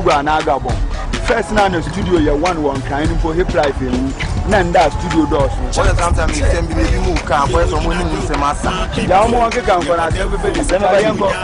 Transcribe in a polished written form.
Togo na Gabon. First na the studio ye one kind for hip life in Nanda studio doors. What sometimes you send me move car for someone who is a master. Ya mo ke kan for na everybody say na yen go